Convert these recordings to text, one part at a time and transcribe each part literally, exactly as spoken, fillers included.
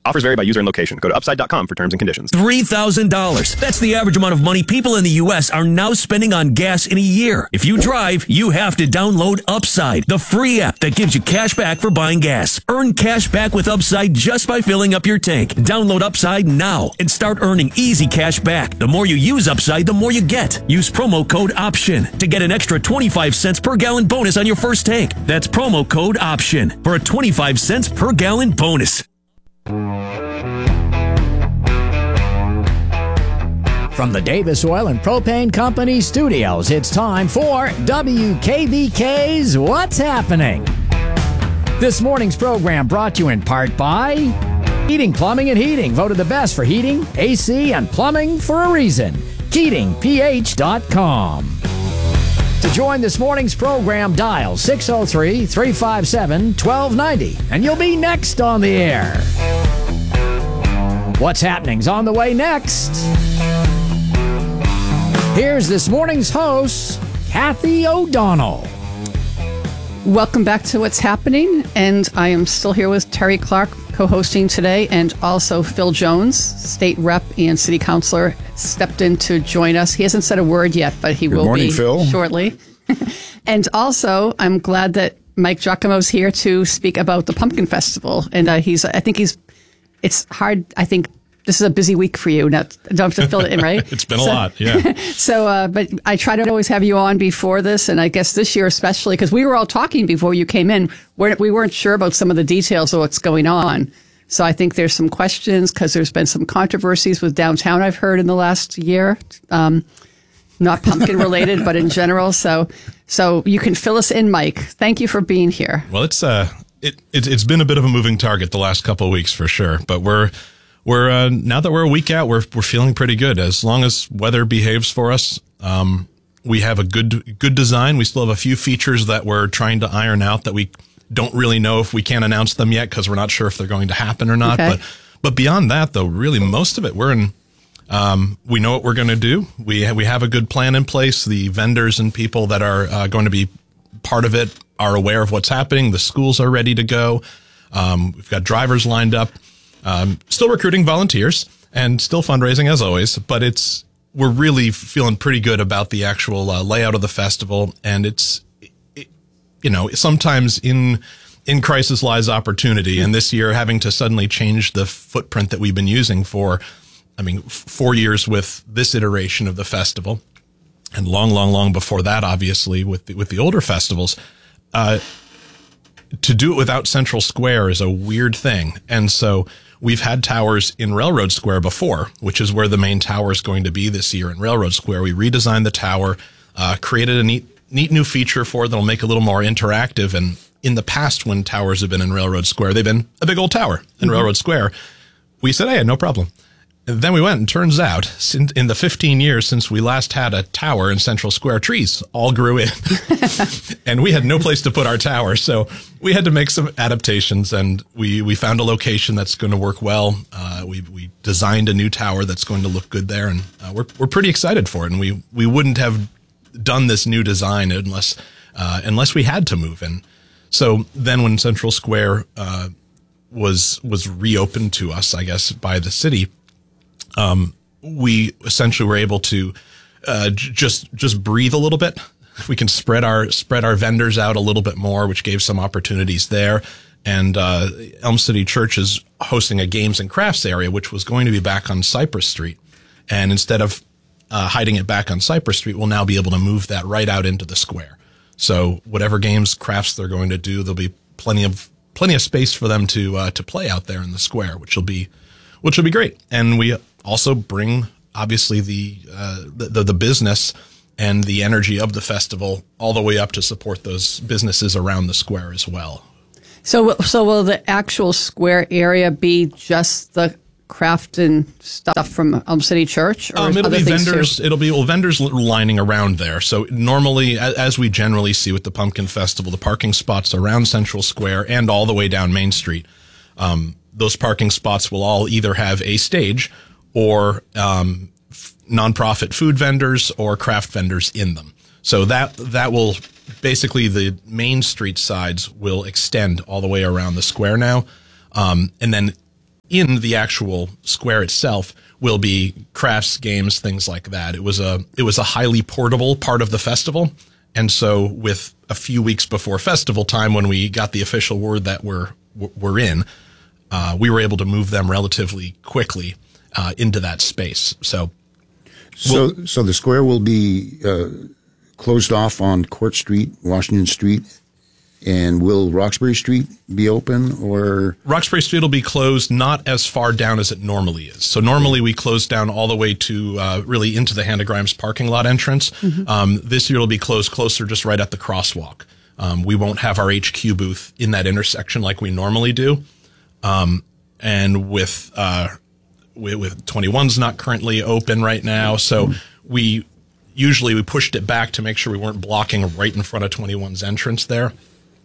Offers vary by user and location. Go to upside dot com for terms and conditions. three thousand dollars. That's the average amount of money people in the U S are now spending on gas in a year. If you drive, you have to download Upside, the free app that gives you cash back for buying gas. Earn cash back with Upside just by filling up your tank. Download Upside now and start earning easy cash back. The more you use Upside, the more you get. Use promo code OPTION to get an extra twenty-five cents per gallon bonus on your first tank. That's promo code OPTION for a twenty-five cents per gallon bonus. From the Davis Oil and Propane Company studios, it's time for W K B K's What's Happening. This morning's program brought to you in part by Heating, Plumbing, and Heating, voted the best for heating, A C, and plumbing for a reason. Keating P H dot com. To join this morning's program, dial six oh three, three five seven, one two nine oh, and you'll be next on the air. What's Happening's on the way next. Here's this morning's host, Kathy O'Donnell. Welcome back to What's Happening, and I am still here with Terry Clark co-hosting today, and also Phil Jones, state rep and city councilor, stepped in to join us. He hasn't said a word yet, but he Good will morning, be Phil. shortly. And also, I'm glad that Mike Giacomo's here to speak about the Pumpkin Festival, and uh, he's. I think he's. It's hard. I think. This is a busy week for you. Now, don't have to fill it in, right? It's been so, a lot, yeah. So, uh, but I try to always have you on before this, and I guess this year especially, because we were all talking before you came in. We're, we weren't sure about some of the details of what's going on. So I think there's some questions, because there's been some controversies with downtown I've heard in the last year. Um, not pumpkin related, but in general. So so you can fill us in, Mike. Thank you for being here. Well, it's uh, it, it, it's been a bit of a moving target the last couple of weeks for sure, but we're We're uh, now that we're a week out, we're we're feeling pretty good. As long as weather behaves for us, um, we have a good good design. We still have a few features that we're trying to iron out that we don't really know if we can't announce them yet because we're not sure if they're going to happen or not. Okay. But but beyond that, though, really most of it we're in. Um, we know what we're going to do. We ha- we have a good plan in place. The vendors and people that are uh, going to be part of it are aware of what's happening. The schools are ready to go. Um, we've got drivers lined up. Um, still recruiting volunteers and still fundraising as always, but it's, we're really feeling pretty good about the actual uh, layout of the festival. And it's, it, you know, sometimes in, in crisis lies opportunity. And this year having to suddenly change the footprint that we've been using for, I mean, f- four years with this iteration of the festival and long, long, long before that, obviously with the, with the older festivals, uh, to do it without Central Square is a weird thing. And so we've had towers in Railroad Square before, which is where the main tower is going to be this year in Railroad Square. We redesigned the tower, uh, created a neat, neat new feature for it that'll make it a little more interactive. And in the past, when towers have been in Railroad Square, they've been a big old tower in mm-hmm. Railroad Square. We said, hey, no problem. And then we went, and turns out, in the fifteen years since we last had a tower in Central Square, trees all grew in. And we had no place to put our tower. So we had to make some adaptations, and we, we found a location that's going to work well. Uh, we we designed a new tower that's going to look good there, and uh, we're we're pretty excited for it. And we, we wouldn't have done this new design unless uh, unless we had to move. And so then when Central Square uh, was was reopened to us, I guess, by the city, Um, we essentially were able to uh, j- just just breathe a little bit. We can spread our spread our vendors out a little bit more, which gave some opportunities there. And uh, Elm City Church is hosting a games and crafts area, which was going to be back on Cypress Street. And instead of uh, hiding it back on Cypress Street, we'll now be able to move that right out into the square. So whatever games, crafts they're going to do, there'll be plenty of plenty of space for them to uh, to play out there in the square, which will be which will be great. And we also bring obviously the, uh, the the business and the energy of the festival all the way up to support those businesses around the square as well. So, so will the actual square area be just the craft and stuff from Elm City Church? Or um, it'll other be things vendors. too? It'll be well, vendors lining around there. So normally, as we generally see with the Pumpkin Festival, the parking spots around Central Square and all the way down Main Street, um, those parking spots will all either have a stage or um, f- nonprofit food vendors or craft vendors in them. So that that will basically, the Main Street sides will extend all the way around the square now. Um, and then in the actual square itself will be crafts, games, things like that. It was a it was a highly portable part of the festival, and so with a few weeks before festival time, when we got the official word that we're we're in, uh, we were able to move them relatively quickly uh, into that space. So, so we'll, so the square will be uh, closed off on Court Street, Washington Street. And will Roxbury Street be open, or? Roxbury Street will be closed not as far down as it normally is. So normally we close down all the way to uh, really into the Hannah Grimes parking lot entrance. Mm-hmm. Um, this year it'll be closed closer just right at the crosswalk. Um, we won't have our H Q booth in that intersection like we normally do. Um, and with, uh, with, with twenty-one's not currently open right now. So mm-hmm. we usually we pushed it back to make sure we weren't blocking right in front of twenty-one's entrance there.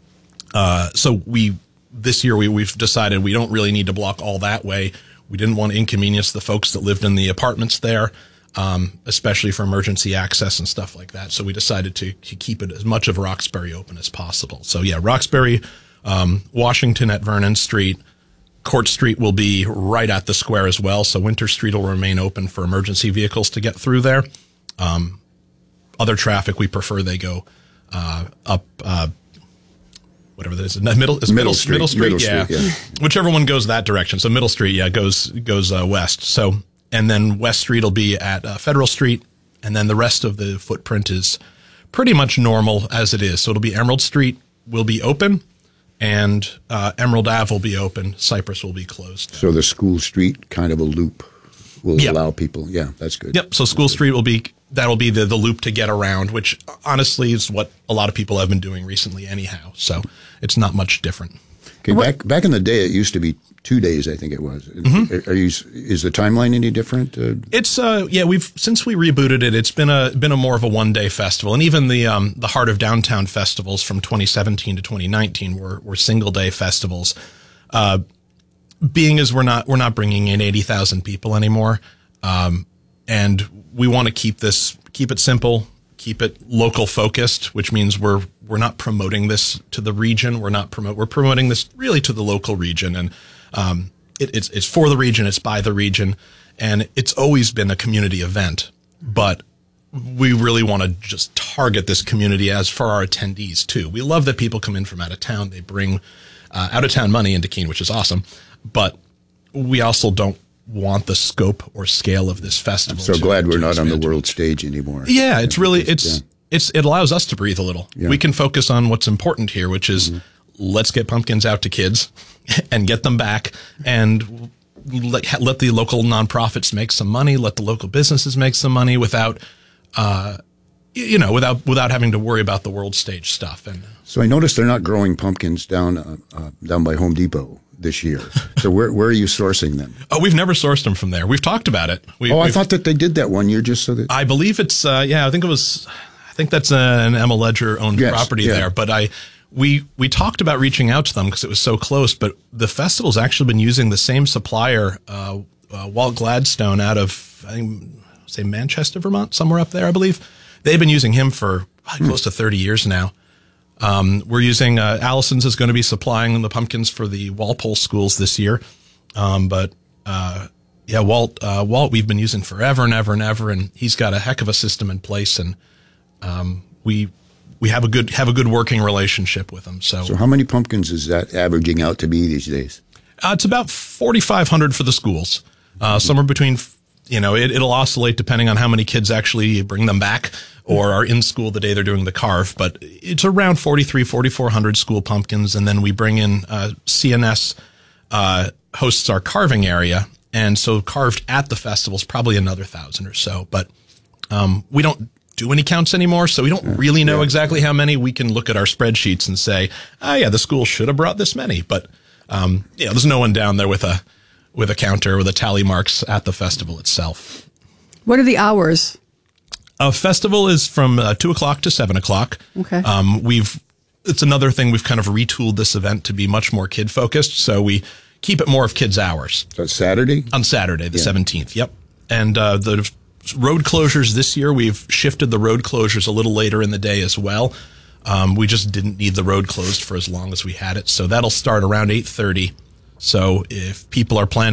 Uh, so we, this year we, we've decided we don't really need to block all that way. We didn't want to inconvenience the folks that lived in the apartments there, um, especially for emergency access and stuff like that. So we decided to, to keep it as much of Roxbury open as possible. So yeah, Roxbury, um, Washington at Vernon Street, Court Street will be right at the square as well. So Winter Street will remain open for emergency vehicles to get through there. Um, other traffic, we prefer they go, uh, up, uh, whatever that is, middle, is Middle middle Street, Middle Street, Middle yeah. Street, yeah. Whichever one goes that direction. So Middle Street, yeah, goes goes uh, west. So, and then West Street will be at uh, Federal Street, and then the rest of the footprint is pretty much normal as it is. So it'll be Emerald Street will be open, and uh, Emerald Ave will be open. Cypress will be closed. So the School Street kind of a loop will Yep. allow people. Yeah, that's good. Yep. So School Street will be that'll be the the loop to get around, which honestly is what a lot of people have been doing recently, anyhow. So it's not much different. Okay, back back in the day, it used to be two days. I think it was. Mm-hmm. Are you? Is the timeline any different? Uh, It's uh yeah we've since we rebooted it, it's been a been a more of a one day festival, and even the um the Heart of Downtown festivals from twenty seventeen to twenty nineteen were were single day festivals. Uh, being as we're not we're not bringing in eighty thousand people anymore, um, and we want to keep this keep it simple. Keep it local focused, which means we're we're not promoting this to the region. We're not promote. We're promoting this really to the local region, and um, it, it's it's for the region. It's by the region, and it's always been a community event. But we really want to just target this community as for our attendees too. We love that people come in from out of town. They bring uh, out of town money into Keene, which is awesome. But we also don't want the scope or scale of this festival. so to, glad we're to not on the expand. world stage anymore. Yeah, it's really it's Yeah. it's it allows us to breathe a little. Yeah. We can focus on what's important here, which is Mm-hmm. let's get pumpkins out to kids and get them back, and let, let the local nonprofits make some money, let the local businesses make some money without, uh, you know, without without having to worry about the world stage stuff. And So I noticed they're not growing pumpkins down uh, uh, down by Home Depot this year. So where where are you sourcing them? oh, we've never sourced them from there. We've talked about it. We, Oh, I we've- thought that they did that one year just so that. I believe it's uh, yeah. I think it was. I think that's an Emma Ledger owned Yes, property yeah. there. But I we we talked about reaching out to them because it was so close. But the festival's actually been using the same supplier, uh, uh, Walt Gladstone, out of I think say Manchester, Vermont, somewhere up there, I believe. They've been using him for probably Hmm. close to thirty years now. Um, we're using uh, Allison's is going to be supplying the pumpkins for the Walpole schools this year. Um, but uh, yeah, Walt, uh, Walt, we've been using forever and ever and ever, and he's got a heck of a system in place, and um, we we have a good have a good working relationship with him. So, So how many pumpkins is that averaging out to be these days? uh, it's about forty-five hundred for the schools. Uh, somewhere between, you know, it, it'll oscillate depending on how many kids actually bring them back or are in school the day they're doing the carve. But it's around forty-three, forty-four hundred school pumpkins. And then we bring in uh, C N S uh, hosts our carving area. And so carved at the festival is probably another thousand or so. But um, we don't do any counts anymore, so we don't really know exactly how many. We can look at our spreadsheets and say, oh, yeah, the school should have brought this many. But, um, you know, there's no one down there with a with a counter with a tally marks at the festival itself. What are the hours? A festival is from uh, two o'clock to seven o'clock. Okay. Um, we've it's another thing we've kind of retooled this event to be much more kid focused, so we keep it more of kids' hours. So it's Saturday? On Saturday, the seventeenth. Yep. And uh, the road closures this year, we've shifted the road closures a little later in the day as well. Um, we just didn't need the road closed for as long as we had it, so that'll start around eight thirty. So if people are planning